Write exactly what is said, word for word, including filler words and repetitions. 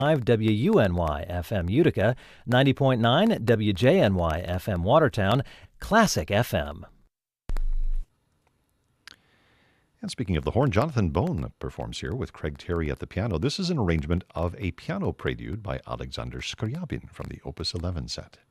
W U N Y F M Utica, ninety point nine W J N Y F M Watertown, Classic F M. And speaking of the horn, Jonathan Bone performs here with Craig Terry at the piano. This is an arrangement of a piano prelude by Alexander Scriabin from the Opus eleven set.